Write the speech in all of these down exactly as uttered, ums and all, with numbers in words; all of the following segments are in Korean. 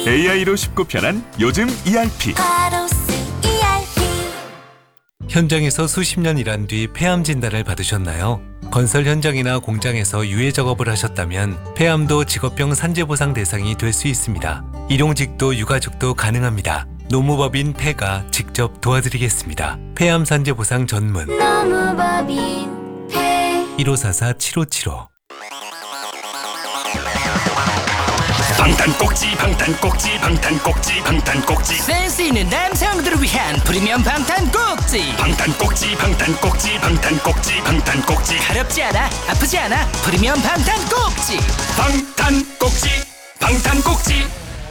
에이아이로 쉽고 편한 요즘 이알피. 현장에서 수십 년 일한 뒤 폐암 진단을 받으셨나요? 건설 현장이나 공장에서 유해 작업을 하셨다면 폐암도 직업병 산재보상 대상이 될 수 있습니다. 일용직도 유가족도 가능합니다. 노무법인 폐가 직접 도와드리겠습니다. 폐암 산재보상 전문 노무법인 폐 일오사사 칠오칠오. 방탄꼭지 방탄꼭지 방탄꼭지 방탄꼭지 센스 있는 남성들을 위한 프리미엄 방탄꼭지. 방탄꼭지 방탄꼭지 방탄꼭지 방탄꼭지 가렵지 않아, 아프지 않아. 프리미엄 방탄꼭지. 방탄꼭지 방탄꼭지.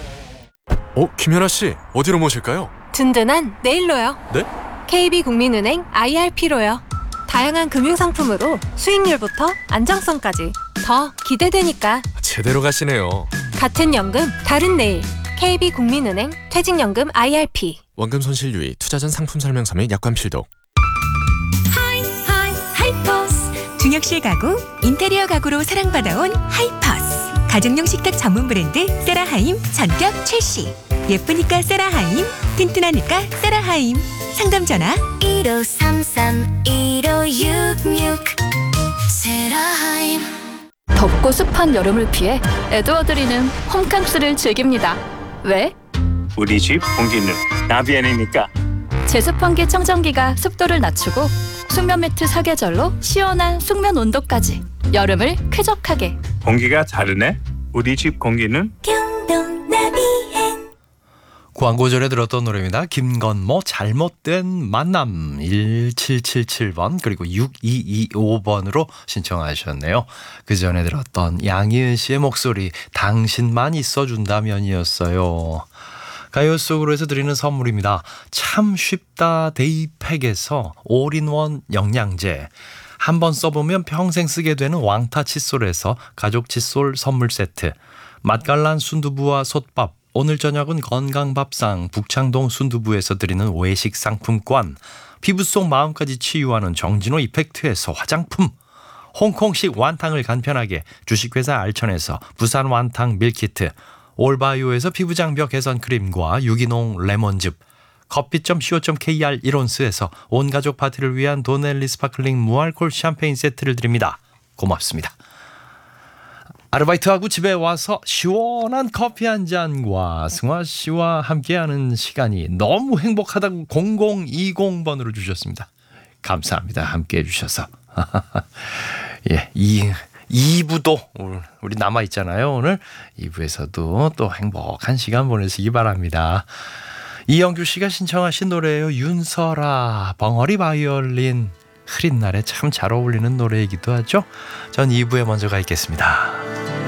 어, 김연아 씨, 어디로 모실까요? 든든한 내일로요. 네? 케이비국민은행 아이알피로요. 다양한 금융상품으로 수익률부터 안정성까지 더 기대되니까. 제대로 가시네요. 같은 연금 다른 내일. 케이비국민은행 퇴직연금 아이알피. 원금 손실 유의, 투자 전 상품 설명서 및 약관 필독. 하이 하이 하이퍼스 중역실 가구, 인테리어 가구로 사랑받아온 하이퍼스. 가정용 식탁 전문 브랜드 세라하임 전격 출시. 예쁘니까 세라하임, 튼튼하니까 세라하임. 상담 전화 일오삼삼 일오육육 세라하임. 덥고 습한 여름을 피해 에드워드리는 홈캉스를 즐깁니다. 왜? 우리 집 공기는 나비안이니까. 제습 환기 청정기가 습도를 낮추고 숙면 매트 사계절로 시원한 숙면 온도까지 여름을 쾌적하게. 공기가 다르네. 우리 집 공기는 경동 나비엔 광고 전에 들었던 노래입니다. 김건모 잘못된 만남. 일칠칠칠 번 그리고 육이이오 번으로 신청하셨네요. 그 전에 들었던 양희은 씨의 목소리 당신만 있어준다면이었어요. 가요 속으로 해서 드리는 선물입니다. 참 쉽다 데이팩에서 올인원 영양제, 한 번 써보면 평생 쓰게 되는 왕타 칫솔에서 가족 칫솔 선물 세트, 맛깔난 순두부와 솥밥, 오늘 저녁은 건강밥상 북창동 순두부에서 드리는 외식 상품권, 피부 속 마음까지 치유하는 정진호 이펙트에서 화장품, 홍콩식 완탕을 간편하게 주식회사 알천에서 부산 완탕 밀키트, 올바이오에서 피부장벽 개선 크림과 유기농 레몬즙, 커피 닷 씨오 닷 케이알 이론스에서 온가족 파티를 위한 도넬리 스파클링 무알콜 샴페인 세트를 드립니다. 고맙습니다. 아르바이트하고 집에 와서 시원한 커피 한 잔과 승화 씨와 함께하는 시간이 너무 행복하다고 공공이공 번으로 주셨습니다. 감사합니다. 함께해 주셔서. 예, 이 이 부도 우리 남아 있잖아요. 오늘 이 부에서도 또 행복한 시간 보내시기 바랍니다. 이영규 씨가 신청하신 노래예요. 윤설아, 벙어리 바이올린. 흐린 날에 참 잘 어울리는 노래이기도 하죠. 전 이 부에 먼저 가 있겠습니다.